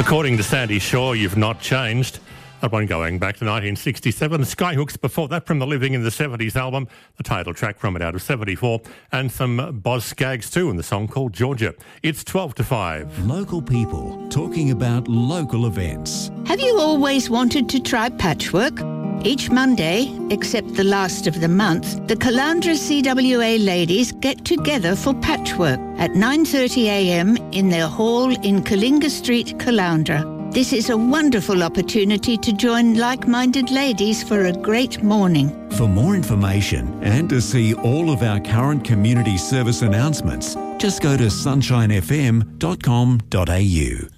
According to Sandy Shaw, you've not changed. That one going back to 1967. Skyhooks before that from the Living in the 70s album, the title track from it out of 74, and some Boz Scaggs too in the song called Georgia. It's 12 to 5. Local people talking about local events. Have you always wanted to try patchwork? Each Monday, except the last of the month, the Caloundra CWA ladies get together for patchwork at 9:30am in their hall in Kalinga Street, Caloundra. This is a wonderful opportunity to join like-minded ladies for a great morning. For more information and to see all of our current community service announcements, just go to sunshinefm.com.au.